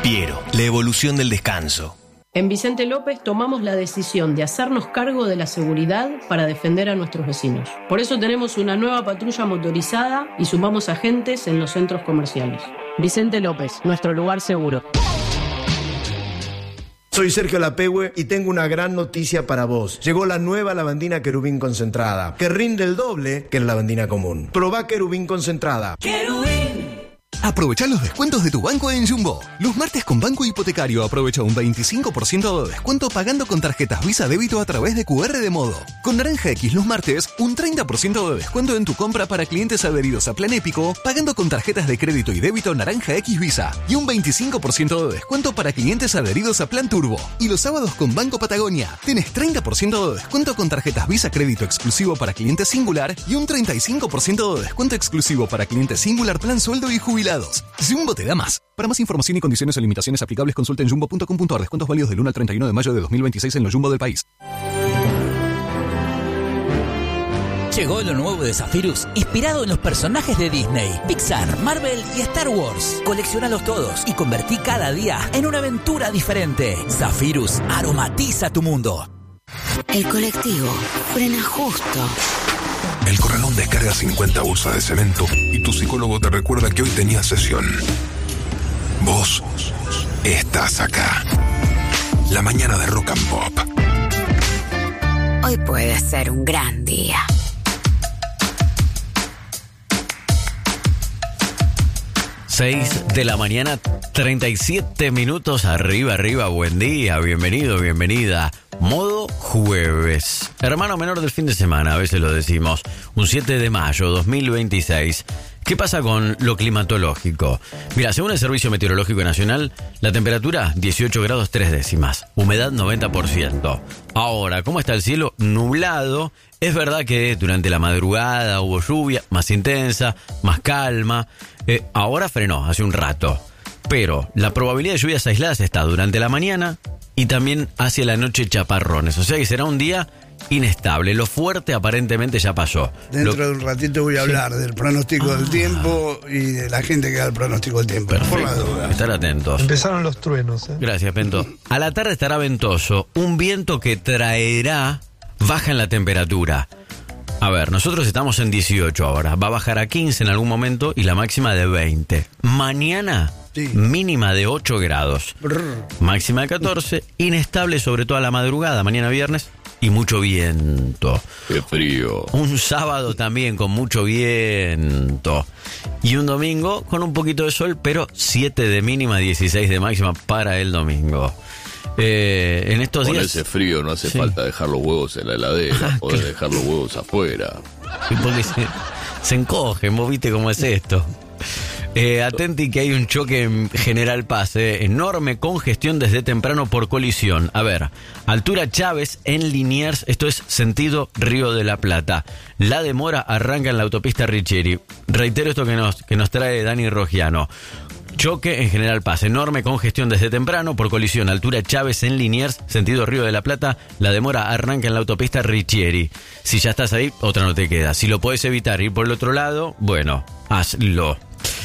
Piero, la evolución del descanso. En Vicente López tomamos la decisión de hacernos cargo de la seguridad para defender a nuestros vecinos. Por eso tenemos una nueva patrulla motorizada y sumamos agentes en los centros comerciales. Vicente López, nuestro lugar seguro. Soy Sergio Lapehue y tengo una gran noticia para vos. Llegó la nueva lavandina Querubín concentrada, que rinde el doble que la lavandina común. Probá Querubín concentrada. Aprovecha los descuentos de tu banco en Jumbo. Los martes con Banco Hipotecario aprovecha un 25% de descuento pagando con tarjetas Visa Débito a través de QR de Modo. Con Naranja X los martes, un 30% de descuento en tu compra para clientes adheridos a Plan Épico pagando con tarjetas de crédito y débito Naranja X Visa. Y un 25% de descuento para clientes adheridos a Plan Turbo. Y los sábados con Banco Patagonia, tenés 30% de descuento con tarjetas Visa Crédito exclusivo para clientes Singular y un 35% de descuento exclusivo para clientes Singular Plan Sueldo y Jubilado. Jumbo te da más. Para más información y condiciones o limitaciones aplicables, consulta en jumbo.com.ar. Descuentos válidos del 1 al 31 de mayo de 2026 en los Jumbo del país. Llegó lo nuevo de Zephyrus, inspirado en los personajes de Disney, Pixar, Marvel y Star Wars. Coleccionalos todos y convertí cada día en una aventura diferente. Zephyrus aromatiza tu mundo. El colectivo frena justo. El corralón descarga 50 bolsas de cemento y tu psicólogo te recuerda que hoy tenías sesión. Vos estás acá. La mañana de Rock and Pop. Hoy puede ser un gran día. Seis de la mañana, 37 minutos. Arriba, buen día, bienvenido, bienvenida. Modo jueves, hermano menor del fin de semana, a veces lo decimos. Un 7 de mayo 2026. ¿Qué pasa con lo climatológico? Mira, según el Servicio Meteorológico Nacional, la temperatura 18 grados 3 décimas, humedad 90%. Ahora, ¿cómo está el cielo? Nublado. Es verdad que durante la madrugada hubo lluvia más intensa, más calma. Ahora frenó hace un rato. Pero la probabilidad de lluvias aisladas está durante la mañana y también hacia la noche chaparrones. O sea que será un día inestable. Lo fuerte aparentemente ya pasó. Dentro de un ratito voy a hablar del pronóstico del tiempo y de la gente que da el pronóstico del tiempo. Perfecto. Por la duda. Estar atentos. Empezaron los truenos. Gracias, Pento. A la tarde estará ventoso. Un viento que traerá baja en la temperatura. A ver, nosotros estamos en 18 ahora. Va a bajar a 15 en algún momento y la máxima de 20. Mañana, sí, mínima de 8 grados. Máxima de 14. Inestable sobre todo a la madrugada, mañana viernes. Y mucho viento. ¡Qué frío! Un sábado también con mucho viento. Y un domingo con un poquito de sol, pero 7 de mínima, 16 de máxima para el domingo. En estos días... Con ese frío no hace falta dejar los huevos en la heladera. Podés dejar los huevos afuera. Porque se encogen, vos viste cómo es esto. Atenti que hay un choque en General Paz, enorme congestión desde temprano por colisión. A ver, altura Chávez en Liniers, esto es sentido Río de la Plata. La demora arranca en la autopista Richieri. Reitero esto que nos trae Dani Rogiano. Choque en General Paz, enorme congestión desde temprano por colisión, altura Chávez en Liniers, sentido Río de la Plata. La demora arranca en la autopista Richieri. Si ya estás ahí, otra no te queda. Si lo podés evitar, ir por el otro lado, bueno, hazlo.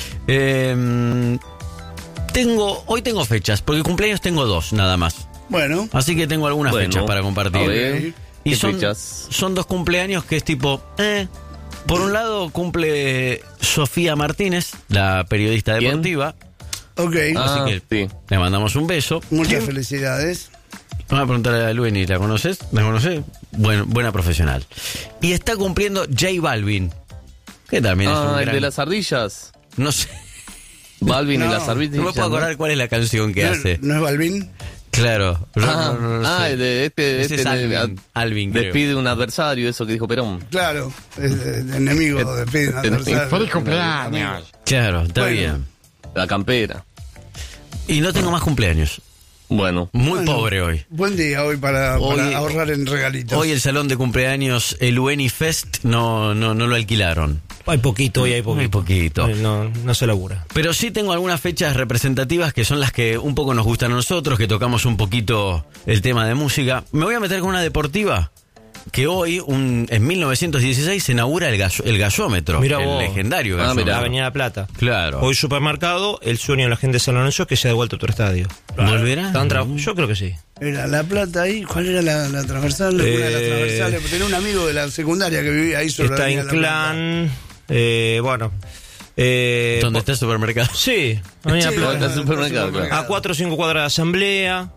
Hoy tengo fechas, porque cumpleaños tengo 2 nada más. Bueno. Así que tengo algunas fechas para compartir. A ver, y fechas? Son 2 cumpleaños que es tipo... Por un lado cumple Sofía Martínez, la periodista deportiva. Ok. Así que sí, le mandamos un beso. Muchas felicidades. Vamos a preguntarle a Lueni, ¿la conoces? ¿La conocés? Buena profesional. Y está cumpliendo J Balvin, que también es un el gran... de las ardillas. No sé. Balvin y las ardillas. No me puedo acordar cuál es la canción que hace. ¿No es Balvin? Claro. No sé. De este es Alvin, creo. Despide un adversario, eso que dijo Perón. Claro, es de enemigo, despide un adversario. ¡Feliz cumpleaños! Claro, está bien. La campera. Y no tengo más cumpleaños. Bueno. Muy pobre hoy. Buen día hoy para ahorrar en regalitos. Hoy el salón de cumpleaños, el Ueni Fest, no lo alquilaron. Hay poquito, hoy hay poquito. Muy poquito. No se labura. Pero sí tengo algunas fechas representativas que son las que un poco nos gustan a nosotros, que tocamos un poquito el tema de música. Me voy a meter con una deportiva. que hoy, en 1916, se inaugura el gasómetro, Mira el vos. legendario gasómetro. La Avenida La Plata. Claro. Hoy supermercado, el sueño de la gente de San Lorenzo es que se ha devuelto otro estadio. ¿Volverá? Yo creo que sí. Era La Plata ahí, ¿cuál era la transversal? Una de las transversales. Tenía un amigo de la secundaria que vivía ahí sobre Está la en Avenida La Clan, bueno. ¿Dónde está el supermercado? Sí, Avenida Plata. Está el supermercado, claro. A 4 o 5 cuadras de Asamblea,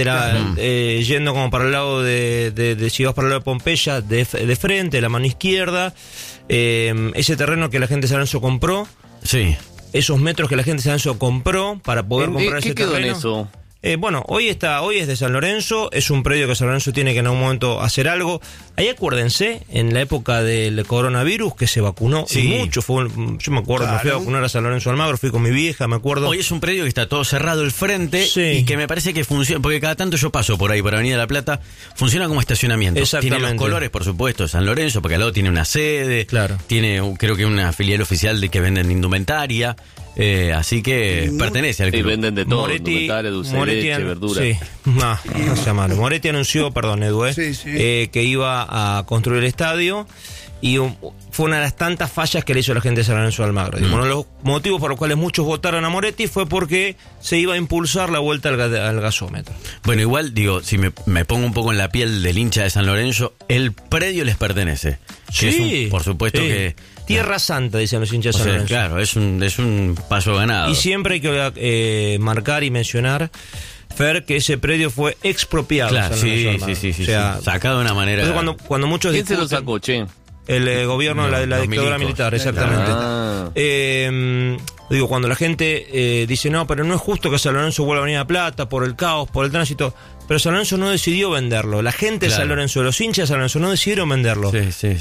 yendo como para el lado de si vas para el lado de Pompeya, de frente, la mano izquierda. Ese terreno que la gente de San Lorenzo compró. Sí. Esos metros que la gente de San Lorenzo compró para poder comprar ese terreno. ¿Qué quedó en eso? Bueno, hoy es de San Lorenzo, es un predio que San Lorenzo tiene que en algún momento hacer algo. Ahí acuérdense, en la época del coronavirus, que se vacunó mucho. Yo me acuerdo, me fui a vacunar a San Lorenzo Almagro, fui con mi vieja, me acuerdo. Hoy es un predio que está todo cerrado el frente y que me parece que funciona, porque cada tanto yo paso por ahí, por Avenida La Plata, funciona como estacionamiento. Exactamente. Tiene los colores, por supuesto, San Lorenzo, porque al lado tiene una sede, tiene creo que una filial oficial de que venden indumentaria. Así que pertenece al club. Y venden de todo, Moretti, dulce de leche, verdura. Sí, no sea malo. Moretti anunció, perdón Edu, que iba a construir el estadio y fue una de las tantas fallas que le hizo la gente de San Lorenzo de Almagro. Uno de los motivos por los cuales muchos votaron a Moretti fue porque se iba a impulsar la vuelta al gasómetro. Bueno, igual, digo, si me pongo un poco en la piel del hincha de San Lorenzo, el predio les pertenece. Sí, por supuesto que... Tierra Santa, dicen los hinchas de San Lorenzo. Claro, es un paso ganado. Y siempre hay que marcar y mencionar, Fer, que ese predio fue expropiado. Claro, sí, o sea, sacado de una manera... Cuando muchos ¿Quién discuten, se lo sacó, che? El gobierno de la dictadura militar, exactamente. Digo, cuando la gente dice, no, pero no es justo que San Lorenzo vuelva a Avenida Plata por el caos, por el tránsito... Pero San Lorenzo no decidió venderlo. La gente de San Lorenzo, los hinchas de San Lorenzo no decidieron venderlo.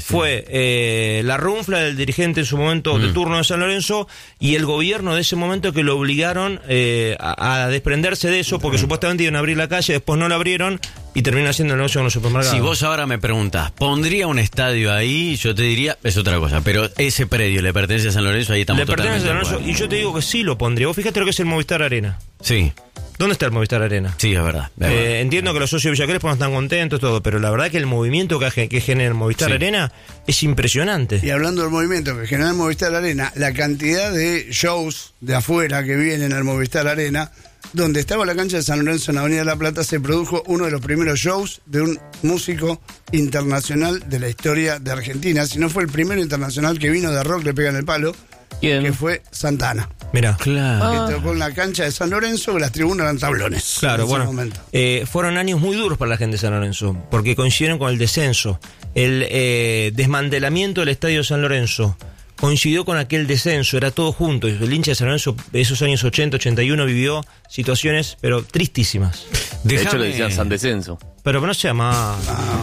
Fue la runfla del dirigente en su momento de turno de San Lorenzo y el gobierno de ese momento que lo obligaron a desprenderse de eso porque supuestamente iban a abrir la calle, después no la abrieron y terminó haciendo el negocio con los supermercados. Si vos ahora me preguntas, ¿pondría un estadio ahí? Yo te diría, es otra cosa, pero ese predio le pertenece a San Lorenzo, ahí estamos totalmente. Le pertenece a San Lorenzo y yo te digo que sí lo pondría. Vos fíjate lo que es el Movistar Arena. Sí. ¿Dónde está el Movistar Arena? Sí, es verdad. Entiendo que los socios de Villa Crespo no están contentos, todo, pero la verdad que el movimiento que genera el Movistar Arena es impresionante. Y hablando del movimiento que genera el Movistar Arena, la cantidad de shows de afuera que vienen al Movistar Arena, donde estaba la cancha de San Lorenzo en Avenida La Plata, se produjo uno de los primeros shows de un músico internacional de la historia de Argentina. Si no fue el primero internacional que vino de rock, le pegan el palo. ¿Quién? Que fue Santana. Mirá. Claro. Que tocó en la cancha de San Lorenzo, que las tribunas eran tablones. Claro, bueno. Fueron años muy duros para la gente de San Lorenzo, porque coincidieron con el descenso. El desmantelamiento del estadio de San Lorenzo coincidió con aquel descenso, era todo junto. El hincha de San Lorenzo, esos años 80, 81, vivió situaciones, pero tristísimas. De hecho, le decían San Descenso. Pero no se llama.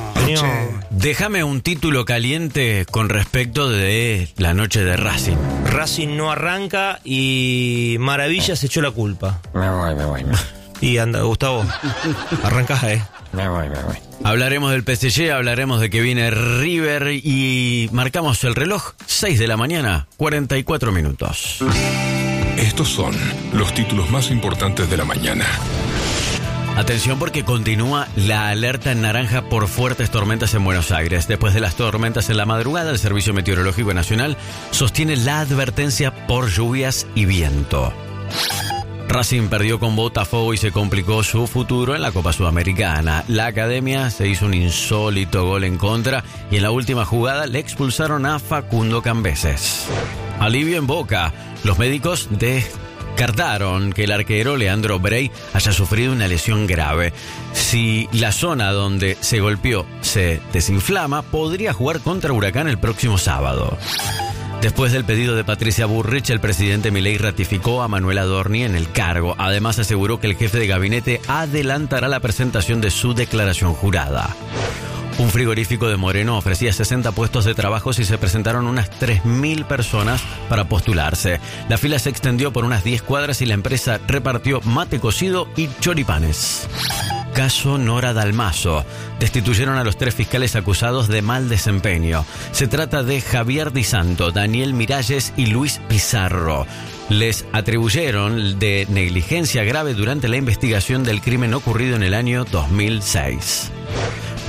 Déjame un título caliente con respecto de la noche de Racing. Racing no arranca y Maravilla se echó la culpa. Me voy. Y anda, Gustavo, arrancás, Me voy. Hablaremos del PSG, hablaremos de que viene River y marcamos el reloj, 6 de la mañana, 44 minutos. Estos son los títulos más importantes de la mañana. Atención porque continúa la alerta en naranja por fuertes tormentas en Buenos Aires. Después de las tormentas en la madrugada, el Servicio Meteorológico Nacional sostiene la advertencia por lluvias y viento. Racing perdió con Botafogo y se complicó su futuro en la Copa Sudamericana. La academia se hizo un insólito gol en contra y en la última jugada le expulsaron a Facundo Cambeses. Alivio en Boca. Los médicos descartaron que el arquero Leandro Brey haya sufrido una lesión grave. Si la zona donde se golpeó se desinflama, podría jugar contra Huracán el próximo sábado. Después del pedido de Patricia Bullrich, el presidente Milei ratificó a Manuel Adorni en el cargo. Además, aseguró que el jefe de gabinete adelantará la presentación de su declaración jurada. Un frigorífico de Moreno ofrecía 60 puestos de trabajo y se presentaron unas 3.000 personas para postularse. La fila se extendió por unas 10 cuadras y la empresa repartió mate cocido y choripanes. Caso Nora Dalmazo. Destituyeron a los 3 fiscales acusados de mal desempeño. Se trata de Javier Di Santo, Daniel Miralles y Luis Pizarro. Les atribuyeron de negligencia grave durante la investigación del crimen ocurrido en el año 2006.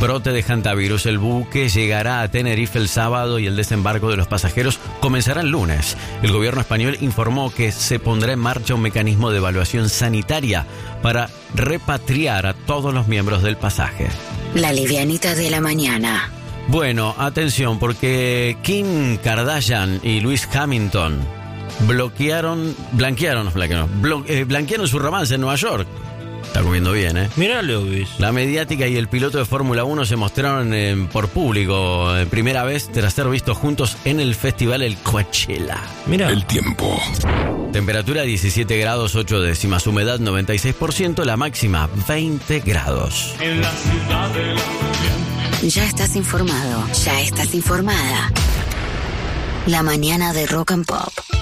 brote de hantavirus. El buque llegará a Tenerife el sábado y el desembarco de los pasajeros comenzará el lunes. El gobierno español informó que se pondrá en marcha un mecanismo de evaluación sanitaria para repatriar a todos los miembros del pasaje. La livianita de la mañana. Bueno, atención, porque Kim Kardashian y Lewis Hamilton blanquearon su romance en Nueva York. Está comiendo bien, ¿eh? Mirá, Lewis. La mediática y el piloto de Fórmula 1 se mostraron por público primera vez tras ser vistos juntos en el festival El Coachella. Mirá. El tiempo. Temperatura 17 grados 8 décimas, humedad 96%, la máxima 20 grados. En la ciudad de la... Ya estás informado, ya estás informada. La mañana de Rock and Pop.